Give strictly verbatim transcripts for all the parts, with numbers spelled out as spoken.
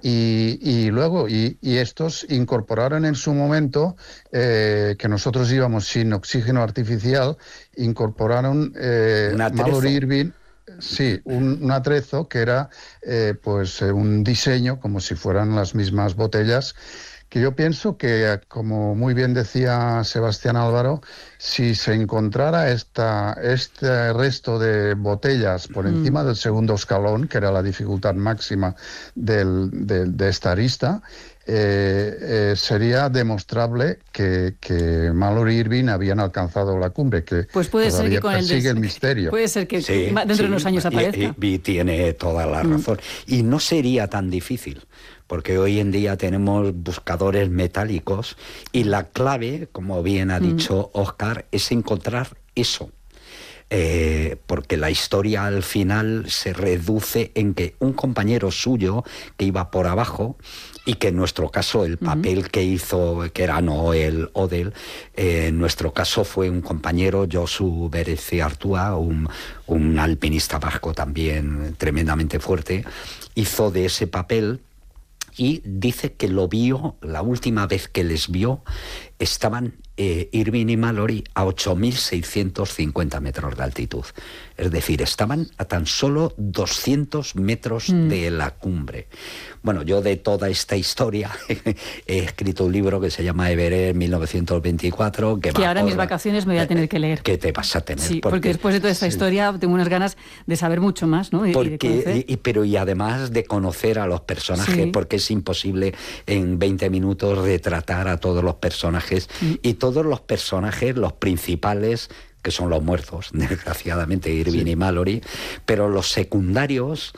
Y, y luego, y, y estos incorporaron en su momento, eh, que nosotros íbamos sin oxígeno artificial, incorporaron eh, Un Mallory atrezo. Irvine. Sí, un, un atrezo que era eh, pues eh, un diseño como si fueran las mismas botellas, que yo pienso que, como muy bien decía Sebastián Álvaro, si se encontrara esta, este resto de botellas por Mm. encima del segundo escalón, que era la dificultad máxima del, del- de esta arista, eh, eh, sería demostrable que, que Mallory y Irvine habían alcanzado la cumbre, que Pues puede ser que todavía con el persigue des... el misterio. puede ser que Sí, ma- dentro sí, de unos años y- aparezca. Y, y tiene toda la razón. Mm. Y no sería tan difícil, porque hoy en día tenemos buscadores metálicos y la clave, como bien ha dicho mm. Óscar, es encontrar eso. Eh, porque la historia al final se reduce en que un compañero suyo que iba por abajo, y que en nuestro caso el papel uh-huh. que hizo, que era Noel Odell, eh, en nuestro caso fue un compañero, Josu Bereciartua, un, un alpinista vasco también tremendamente fuerte, hizo de ese papel. Y dice que lo vio, la última vez que les vio, estaban eh, Irvine y Mallory a ocho mil seiscientos cincuenta metros de altitud. Es decir, estaban a tan solo doscientos metros mm. de la cumbre. Bueno, yo de toda esta historia he escrito un libro que se llama Everest mil novecientos veinticuatro. Que, que va ahora en mis la... vacaciones me voy a tener que leer. ¿Qué te vas a tener? Sí, porque, porque después de toda esta sí. historia tengo unas ganas de saber mucho más, ¿no? Y, porque, y de y, pero y además de conocer a los personajes, sí. porque es imposible en veinte minutos retratar a todos los personajes. Mm. Y todos los personajes, los principales, que son los muertos, desgraciadamente, Irvine sí. y Mallory, pero los secundarios,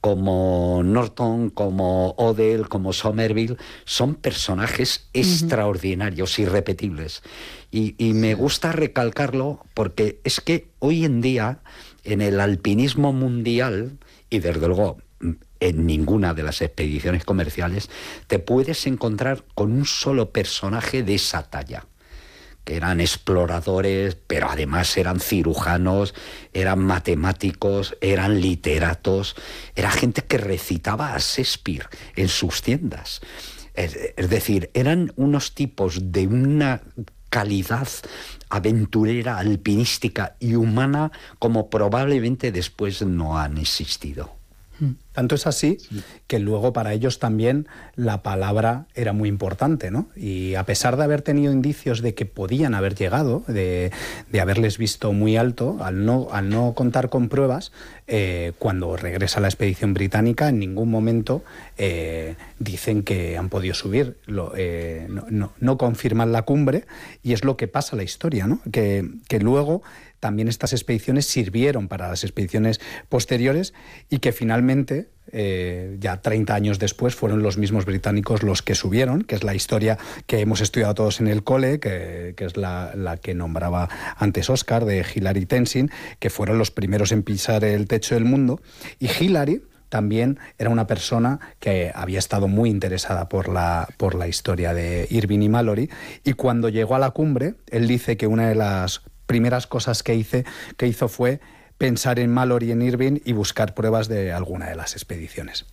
como Norton, como Odell, como Somerville, son personajes uh-huh. extraordinarios, irrepetibles. Y, y me gusta recalcarlo porque es que hoy en día, en el alpinismo mundial, y desde luego en ninguna de las expediciones comerciales, te puedes encontrar con un solo personaje de esa talla, que eran exploradores, pero además eran cirujanos, eran matemáticos, eran literatos, era gente que recitaba a Shakespeare en sus tiendas. Es, es decir, eran unos tipos de una calidad aventurera, alpinística y humana como probablemente después no han existido. Tanto es así que luego para ellos también la palabra era muy importante, ¿no? Y a pesar de haber tenido indicios de que podían haber llegado, de, de haberles visto muy alto, al no, al no contar con pruebas, eh, cuando regresa la expedición británica, en ningún momento eh, dicen que han podido subir, lo, eh, no, no, no confirman la cumbre, y es lo que pasa en la historia, ¿no? Que, que luego también estas expediciones sirvieron para las expediciones posteriores y que finalmente, eh, ya treinta años después, fueron los mismos británicos los que subieron, que es la historia que hemos estudiado todos en el cole, que, que es la, la que nombraba antes Óscar, de Hillary Tenzing, que fueron los primeros en pisar el techo del mundo. Y Hillary también era una persona que había estado muy interesada por la, por la historia de Irvine y Mallory, y cuando llegó a la cumbre, él dice que una de las primeras cosas que, hice, que hizo fue pensar en Mallory y en Irvine y buscar pruebas de alguna de las expediciones.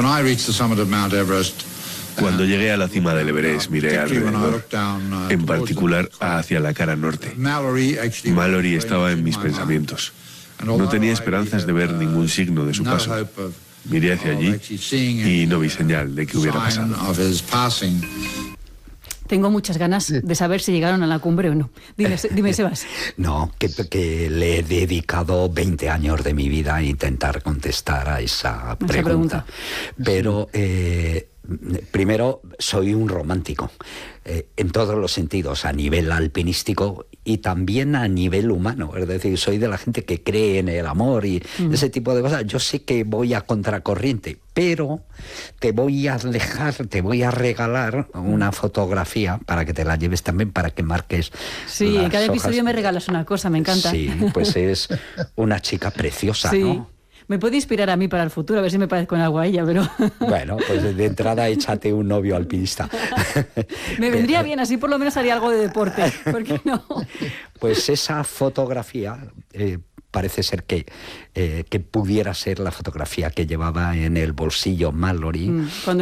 Cuando llegué a la cima del Everest miré alrededor, en particular hacia la cara norte. Mallory estaba en mis pensamientos. No tenía esperanzas de ver ningún signo de su paso. Miré hacia allí y no vi señal de que hubiera pasado. Tengo muchas ganas Sí. de saber si llegaron a la cumbre o no. Dime, dime Sebas. No, que, que le he dedicado veinte años de mi vida a intentar contestar a esa pregunta. Esa pregunta. Pero eh, primero, soy un romántico, eh, en todos los sentidos, a nivel alpinístico y también a nivel humano. Es decir, soy de la gente que cree en el amor y mm. ese tipo de cosas. Yo sé que voy a contracorriente, pero te voy a dejar, te voy a regalar una fotografía para que te la lleves también, para que marques. Sí, en cada episodio hojas. Me regalas una cosa, me encanta. Sí, pues es una chica preciosa, sí. ¿no? Me puede inspirar a mí para el futuro, a ver si me parezco en algo a ella, pero... Bueno, pues de entrada échate un novio alpinista. Me vendría bien, así por lo menos haría algo de deporte, ¿por qué no? Pues esa fotografía eh, parece ser que, eh, que pudiera ser la fotografía que llevaba en el bolsillo Mallory. Mm, cuando